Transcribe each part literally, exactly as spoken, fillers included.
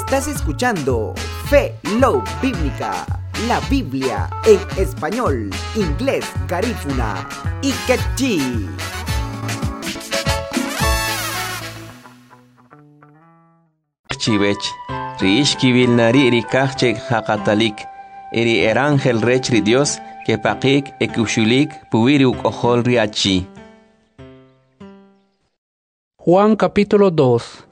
Estás escuchando Fe Love Bíblica, la Biblia en español, inglés, garífuna y quechí. Chivech, riish kivilnari rikachek hakatalik, eri erangel rechri Dios, que pakik ekushulik puwiruk ojol riachi. Juan capítulo dos.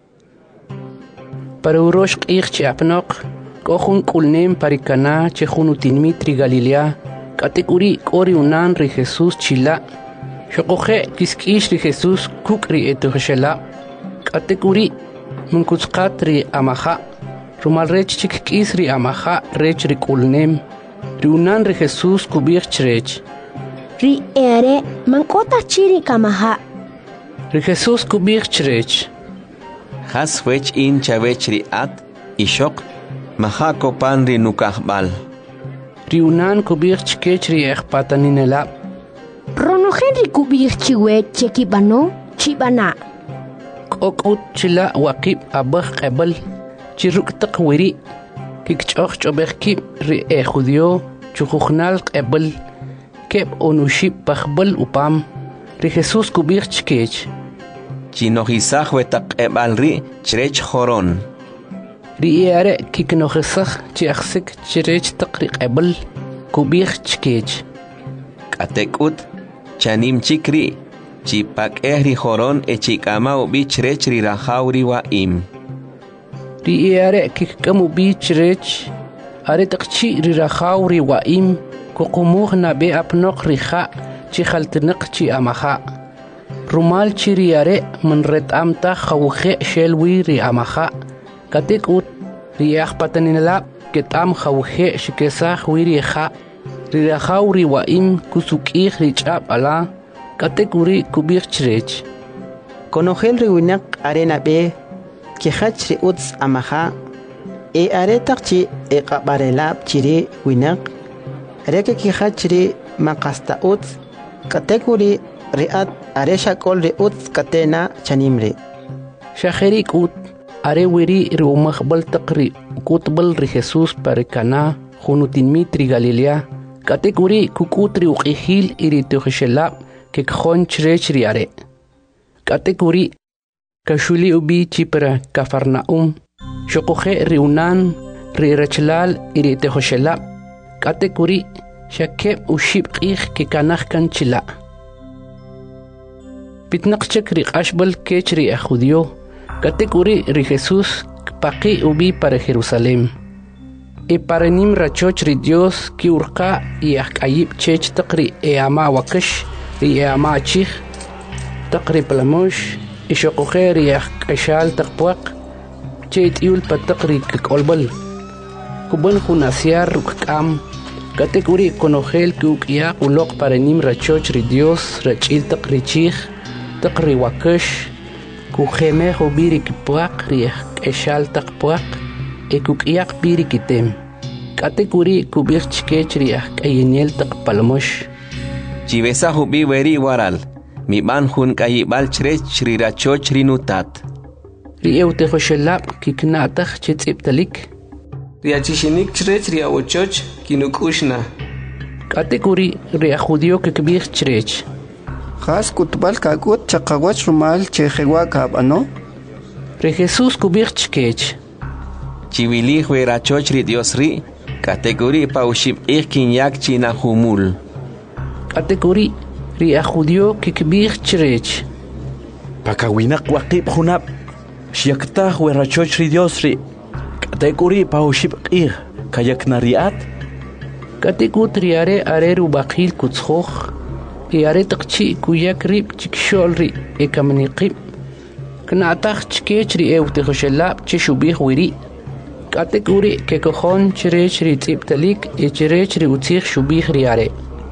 Para urosh q'ich apnok, kohun kulnem parikana chehunutin mitri Galilea, katekuri kori unan ri Jesús chila, shokoje kiskish ri Jesús kukri etuhshela, katekuri munkutskat ri amaha, rumal rech chikkis ri amaha rech ri kulnem, ri unan ri Jesús kubich rech. Ri ere mankota chiri kamaha. Ri Jesús kubich rech. Has fech in chavech ri at, ishok, mahako pan ri nukahbal. Ri unan kubich kech ri ekpataninela. Rono Henry kubich chiwe chekibano, chibana. Kokut chila wakib abah qebel, chiruk takwiri, kikchoch chobekib ri e judio, chukuchnal qebel, keb onushib pachbel upam, ri Jesús kubich kech. Chinohisaj wetak ebalri chrech joron. Ri ere kiknohisaj chiaxik chrech takri qebel, kubich kech. Katekut, chanim chikri, chipak ehri joron e chikama ubi chrech ri rajauri wa im. Ri ere kikkamu bi chrech, are takchi ri rajauri wa im, kukumuh na be apnok riha, chichaltinak chi amaha. Rumal chiri are man ret amta khawkhe shelwi ri amaha. Katik ut ri akhpatanila ketam khawkhe shikesah wiri kha. Ri rajauri wa im kusuki ri chap ala. Katekuri kubir chrech. Konogel ri winak arena be kihach ri uts amaha. E are takchi e qabarelab chiri winak. Reke kihach ri makasta uts. Katekuri riat aresha kol ri uts katena chanimre. Shaherik ut are wiri ri umakhbal taqri kutbal ri Jesús parikana junutin mitri Galilea. Katekuri kukutri uqihil iri tuhshelab ke khon chrech ri are. Katekuri kashuli ubi chipra Kafarnaum. Shokoje ri unan ri rachlal iri tuhshelab. Katekuri shakeb ushib qih ke kanakh kan chila. Pitnaqchek ri qashbal kech ri judio. Katekuri ri Jesús paqi ubi para Jerusalén. E para nim rachoch ri Dios ki urqa y akayib chech taqri e ama wakash ri e ama chih taqri plamosh e shokoje ri akashal taqpuaq chet yul pataqri kolbal kuban khunasiar rukam. Katekuri konogel kukia ulok para nim rachoch ri Dios rachil taqri chih taqri wakash kujeme hobiri kipuaq ri eshal taqpuaq e kukiak biri kitem. Katekuri kubir chkech ri ayeniel taqpalmosh. Chivesa hubi weri waral, mi ban hun kayibal chrech ri rachoch ri nutat. Ri eute hoshelab kiknatach chitziptalik. Riachishinik chrech ri awochoch kinukushna. Katekuri ri judio kikbir chrech. Khas kutbal kakut chaqawach rumal chejewa kabano. Ri Jesús kubir chkech. Chivili huerachoch ri Dios ri, katekuri paushib ikin yak china humul. Katekuri ri judio kikbir chrech. Pakawinak waqib hunab, shiakta huerachoch ri Dios ri, katekuri paushib ih kayak nariat. Katekut ri are are rubaqil kutskhokh. E are taqchi kuyak rib chikshol ri e kamniqib. Knatach chkech ri eute khoshelab chishubih wiri. Katekuri ke kokhon chrech ri tsiptalik e chrech ri utzikh shubih ri are.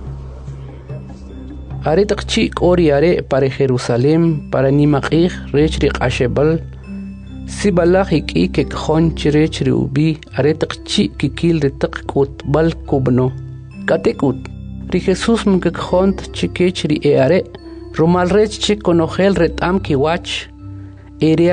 Are taqchi kori are para Jerusalén para nimaqih rech ri qashebal. Sibalach iki ke kokhon chrech ri ubi are taqchi kikil ri taq kutbal kubno. Katekut ri Jesús mkekhont chikech ri eare rumal rech chik konogel retam kiwach area